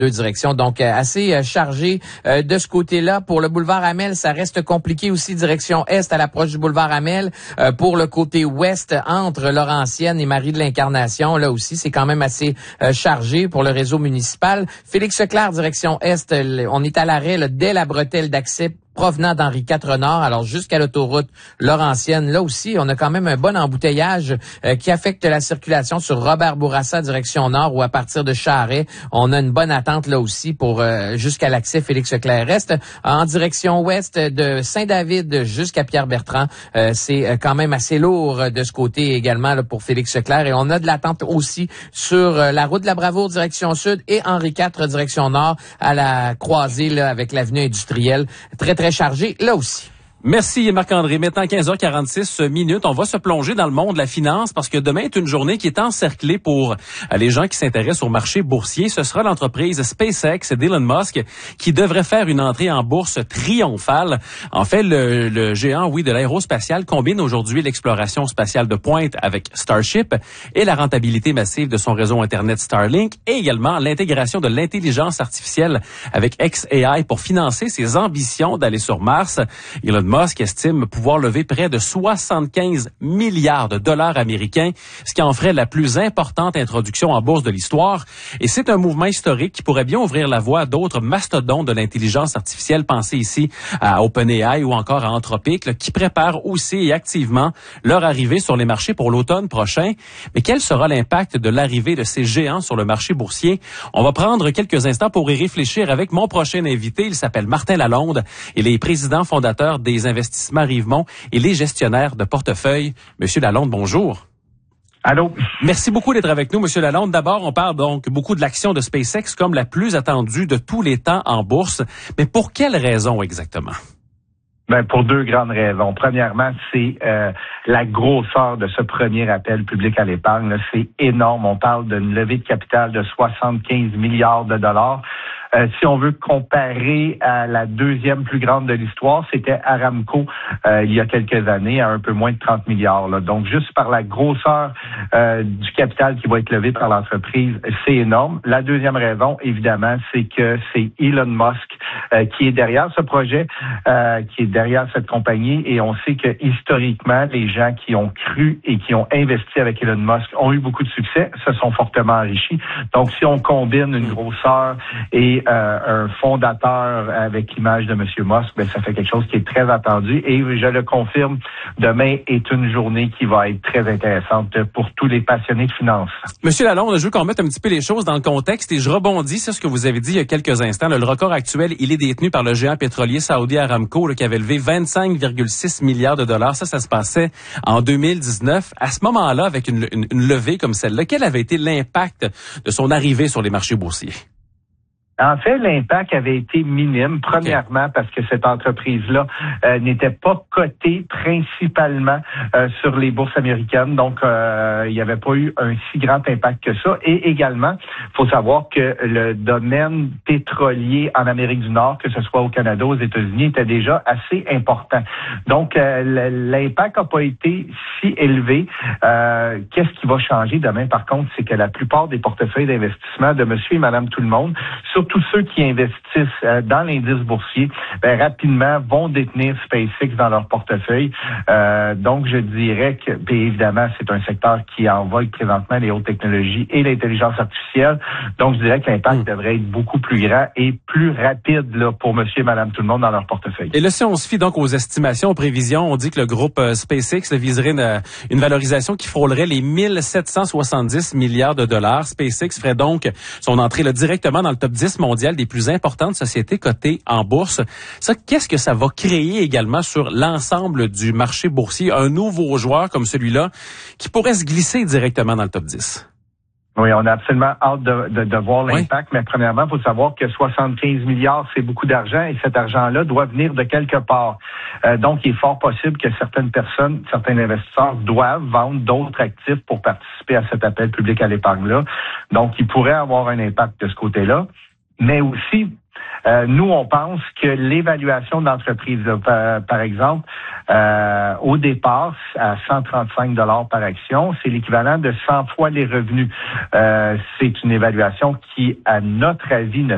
deux directions. Donc, assez chargé de ce côté-là. Pour le boulevard Amel, ça reste compliqué aussi, direction est à l'approche du boulevard Amel. Pour le côté ouest, entre Laurentienne et Marie de l'Incarnation, là aussi, c'est quand même assez chargé pour le réseau municipal. Félix Leclerc, direction est, on est à l'arrêt là, dès la bretelle d'accès provenant d'Henri IV Nord, alors jusqu'à l'autoroute Laurentienne. Là aussi, on a quand même un bon embouteillage qui affecte la circulation sur Robert Bourassa, direction nord, ou à partir de Charest. On a une bonne attente là aussi pour jusqu'à l'accès Félix-Leclerc-Est. En direction ouest, de Saint-David jusqu'à Pierre-Bertrand, c'est quand même assez lourd de ce côté également là, pour Félix-Leclerc. Et on a de l'attente aussi sur la route de la Bravoure, direction sud, et Henri IV, direction nord, à la croisée là, avec l'avenue industrielle. Très chargé, là aussi. Merci Marc-André. Maintenant 15h46 minutes, on va se plonger dans le monde de la finance parce que demain est une journée qui est encerclée pour les gens qui s'intéressent au marché boursier. Ce sera l'entreprise SpaceX d'Elon Musk qui devrait faire une entrée en bourse triomphale. En fait, le géant, de l'aérospatial combine aujourd'hui l'exploration spatiale de pointe avec Starship et la rentabilité massive de son réseau Internet Starlink et également l'intégration de l'intelligence artificielle avec xAI pour financer ses ambitions d'aller sur Mars. Elon Musk estime pouvoir lever près de 75 milliards de dollars américains, ce qui en ferait la plus importante introduction en bourse de l'histoire. Et c'est un mouvement historique qui pourrait bien ouvrir la voie à d'autres mastodontes de l'intelligence artificielle. Pensez ici à OpenAI ou encore à Anthropic, qui préparent aussi et activement leur arrivée sur les marchés pour l'automne prochain. Mais quel sera l'impact de l'arrivée de ces géants sur le marché boursier? On va prendre quelques instants pour y réfléchir avec mon prochain invité. Il s'appelle Martin Lalonde. Il est président fondateur des Investissements Rivemont et les gestionnaires de portefeuille. Monsieur Lalonde, bonjour. Allô. Merci beaucoup d'être avec nous, Monsieur Lalonde. D'abord, on parle donc beaucoup de l'action de SpaceX comme la plus attendue de tous les temps en bourse. Mais pour quelles raisons exactement? Pour deux grandes raisons. Premièrement, c'est la grosseur de ce premier appel public à l'épargne. Là, c'est énorme. On parle d'une levée de capital de 75 milliards de dollars. Si on veut comparer à la deuxième plus grande de l'histoire, c'était Aramco il y a quelques années à un peu moins de 30 milliards. Là. Donc, juste par la grosseur du capital qui va être levé par l'entreprise, c'est énorme. La deuxième raison, évidemment, c'est que c'est Elon Musk qui est derrière ce projet, qui est derrière cette compagnie. Et on sait que historiquement, les gens qui ont cru et qui ont investi avec Elon Musk ont eu beaucoup de succès, se sont fortement enrichis. Donc, si on combine une grosseur et un fondateur avec l'image de M. Musk, ça fait quelque chose qui est très attendu. Et je le confirme, demain est une journée qui va être très intéressante pour tous les passionnés de finance. Monsieur Lalonde, je veux qu'on mette un petit peu les choses dans le contexte et je rebondis sur ce que vous avez dit il y a quelques instants. Le record actuel, il est détenu par le géant pétrolier saoudien Aramco qui avait levé 25,6 milliards de dollars. Ça se passait en 2019. À ce moment-là, avec une levée comme celle-là, quel avait été l'impact de son arrivée sur les marchés boursiers? En fait, l'impact avait été minime, premièrement parce que cette entreprise-là n'était pas cotée principalement sur les bourses américaines, donc il n'y avait pas eu un si grand impact que ça. Et également, il faut savoir que le domaine pétrolier en Amérique du Nord, que ce soit au Canada, aux États-Unis, était déjà assez important. Donc, l'impact n'a pas été si élevé. Qu'est-ce qui va changer demain, par contre, c'est que la plupart des portefeuilles d'investissement de monsieur et madame tout le monde, surtout ceux qui investissent dans l'indice boursier, rapidement vont détenir SpaceX dans leur portefeuille. Donc, je dirais que, bien évidemment, c'est un secteur qui est en vogue présentement, les hautes technologies et l'intelligence artificielle. Donc, je dirais que l'impact devrait être beaucoup plus grand et plus rapide là, pour monsieur et madame tout le monde dans leur portefeuille. Et là, si on se fie donc aux estimations, aux prévisions, on dit que le groupe SpaceX viserait une valorisation qui frôlerait les 1770 milliards de dollars. SpaceX ferait donc son entrée là, directement dans le top 10 mondial des plus importantes sociétés cotées en bourse. Ça, qu'est-ce que ça va créer également sur l'ensemble du marché boursier? Un nouveau joueur comme celui-là qui pourrait se glisser directement dans le top 10. Oui, on a absolument hâte de voir l'impact, mais premièrement, il faut savoir que 75 milliards, c'est beaucoup d'argent et cet argent-là doit venir de quelque part. Donc, il est fort possible que certaines personnes, certains investisseurs doivent vendre d'autres actifs pour participer à cet appel public à l'épargne-là. Donc, il pourrait avoir un impact de ce côté-là. Mais aussi, nous, on pense que l'évaluation de l'entreprise, par exemple, au départ, à 135 $ par action, c'est l'équivalent de 100 fois les revenus. C'est une évaluation qui, à notre avis, ne